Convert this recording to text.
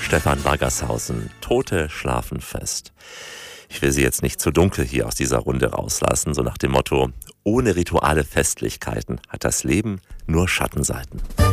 Stefan Waggershausen, Tote schlafen fest. Ich will Sie jetzt nicht zu dunkel hier aus dieser Runde rauslassen, so nach dem Motto, ohne rituale Festlichkeiten hat das Leben nur Schattenseiten.